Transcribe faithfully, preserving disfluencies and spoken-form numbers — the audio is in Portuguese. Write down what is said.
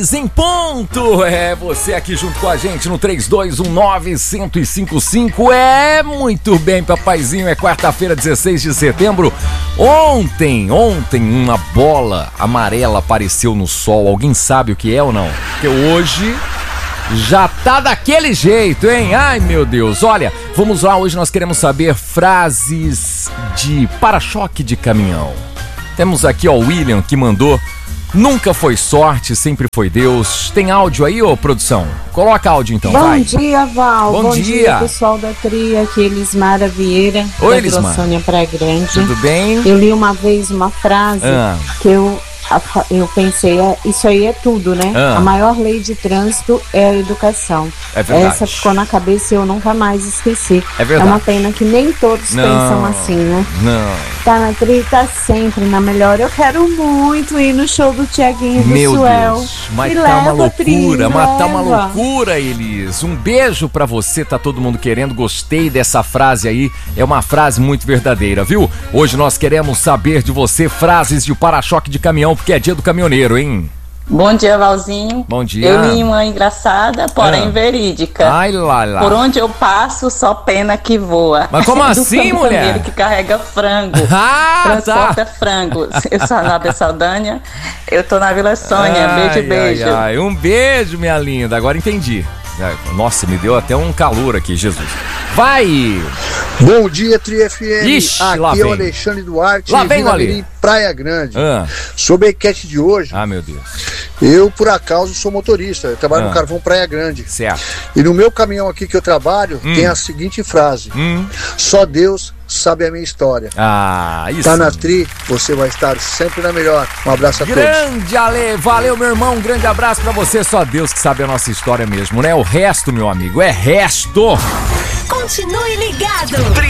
dez em ponto. É você aqui junto com a gente no três dois um nove, um zero cinco cinco. É muito bem, papaizinho. É quarta-feira, dezesseis de setembro. Ontem, ontem uma bola amarela apareceu no sol. Alguém sabe o que é ou não? Porque hoje já tá daquele jeito, hein? Ai, meu Deus. Olha, vamos lá. Hoje nós queremos saber frases de para-choque de caminhão. Temos aqui, ó, o William que mandou: nunca foi sorte, sempre foi Deus. Tem áudio aí, ô produção? Coloca áudio então, Bom vai. Bom dia, Val. Bom, Bom dia. dia, pessoal da Tria, aqui Elismara Vieira, Oi, da Elismara. Sônia Praia Grande. Tudo bem? Eu li uma vez uma frase Ah. que eu, eu pensei, é, isso aí é tudo, né? Ah. A maior lei de trânsito é a educação. É verdade. Essa ficou na cabeça e eu nunca mais esqueci. É verdade. É uma pena que nem todos Não. pensam assim, né? Não. Tá na Tri, tá sempre na melhor. Eu quero muito ir no show do Tiaguinho do Meu Suel. Deus, mas Me tá uma leva, Tri, loucura, me mas tá uma leva. loucura, Elis. Um beijo pra você, tá todo mundo querendo. Gostei dessa frase aí, é uma frase muito verdadeira, viu? Hoje nós queremos saber de você frases de para-choque de caminhão, porque é dia do caminhoneiro, hein? Bom dia, Valzinho. Bom dia. Eu li uma engraçada, porém Ah. verídica. Ai, lá, lá. Por onde eu passo, só pena que voa. Mas como Do assim, mulher? caminhoneiro que carrega frango. Ah, Transporta tá. frangos. Eu sou a Nábia Saldanha. Eu tô na Vila Sônia. Ai, Beijo, beijo. Ai, ai. Um beijo, minha linda. Agora entendi. Nossa, me deu até um calor aqui, Jesus. Vai! Bom dia, Tri F M. Ixi, Aqui lá é vem. o Alexandre Duarte, Lá vem, Vila Ale. Mirim, Praia Grande. Ah. Sobre a enquete de hoje, Ah, meu Deus. eu, por acaso, sou motorista. Eu trabalho Ah. no Carvão Praia Grande. Certo. E no meu caminhão aqui que eu trabalho, Hum. tem a seguinte frase: Hum. só Deus sabe a minha história. Ah, isso. Tá na Tri, você vai estar sempre na melhor. Um abraço a todos. Grande Ale, valeu, meu irmão, um grande abraço pra você. Só Deus que sabe a nossa história mesmo, né? O resto, meu amigo, é resto. Continue ligado.